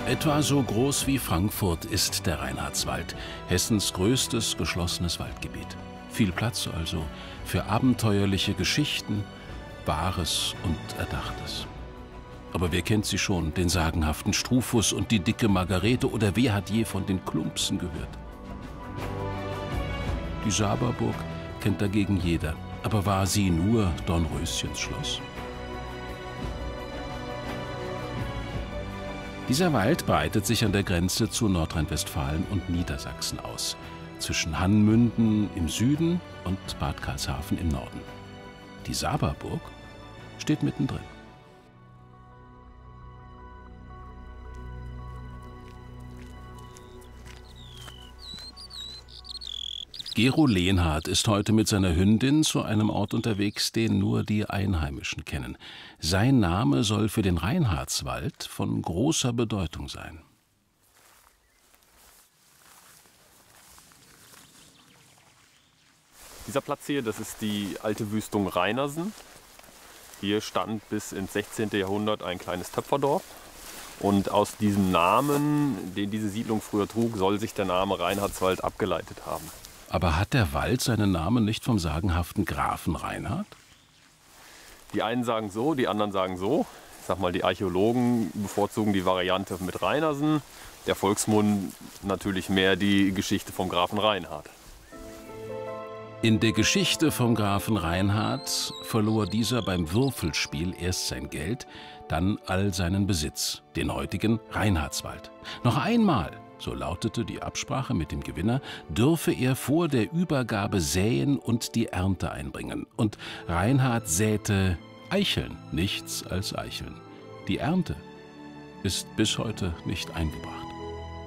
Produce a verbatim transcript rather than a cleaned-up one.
Etwa so groß wie Frankfurt ist der Reinhardswald, Hessens größtes geschlossenes Waldgebiet. Viel Platz also für abenteuerliche Geschichten, Wahres und Erdachtes. Aber wer kennt sie schon, den sagenhaften Strufus und die dicke Margarete, oder wer hat je von den Klumpsen gehört? Die Saberburg kennt dagegen jeder, aber war sie nur Dornröschens Schloss? Dieser Wald breitet sich an der Grenze zu Nordrhein-Westfalen und Niedersachsen aus, zwischen Hannmünden im Süden und Bad Karlshafen im Norden. Die Saberburg steht mittendrin. Gero Lehnhardt ist heute mit seiner Hündin zu einem Ort unterwegs, den nur die Einheimischen kennen. Sein Name soll für den Reinhardswald von großer Bedeutung sein. Dieser Platz hier, das ist die alte Wüstung Reinersen. Hier stand bis ins sechzehnte Jahrhundert ein kleines Töpferdorf. Und aus diesem Namen, den diese Siedlung früher trug, soll sich der Name Reinhardswald abgeleitet haben. Aber hat der Wald seinen Namen nicht vom sagenhaften Grafen Reinhard? Die einen sagen so, die anderen sagen so. Ich sag mal, die Archäologen bevorzugen die Variante mit Reinersen. Der Volksmund natürlich mehr die Geschichte vom Grafen Reinhard. In der Geschichte vom Grafen Reinhard verlor dieser beim Würfelspiel erst sein Geld, dann all seinen Besitz, den heutigen Reinhardswald. Noch einmal, so lautete die Absprache mit dem Gewinner, dürfe er vor der Übergabe säen und die Ernte einbringen. Und Reinhard säte Eicheln, nichts als Eicheln. Die Ernte ist bis heute nicht eingebracht.